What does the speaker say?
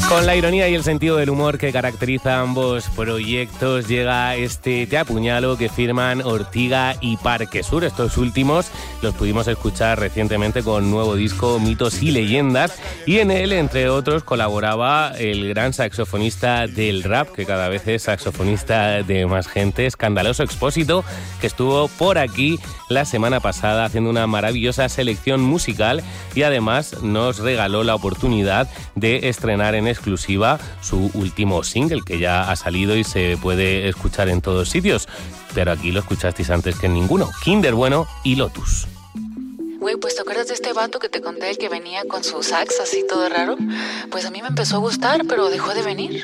Con la ironía y el sentido del humor que caracteriza ambos proyectos, llega este Te apuñalo que firman Ortiga y Parque Sur. Estos últimos los pudimos escuchar recientemente con nuevo disco Mitos y Leyendas, y en él, entre otros, colaboraba el gran saxofonista del rap, que cada vez es saxofonista de más gente, Escandaloso Expósito, que estuvo por aquí la semana pasada haciendo una maravillosa selección musical y además nos regaló la oportunidad de estrenar en exclusiva su último single, que ya ha salido y se puede escuchar en todos sitios, pero aquí lo escuchasteis antes que en ninguno. Kinder Bueno y Lotus. Güey, pues ¿te acuerdas de este vato que te conté, el que venía con su sax así todo raro? Pues a mí me empezó a gustar, pero dejó de venir.